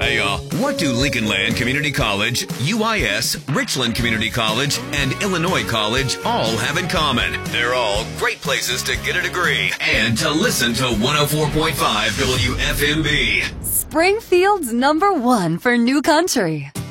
Hey y'all, what do Lincoln Land Community College, UIS, Richland Community College, and Illinois College all have in common? They're all great places to get a degree and to listen to 104.5 WFMB. Springfield's #1 for new country.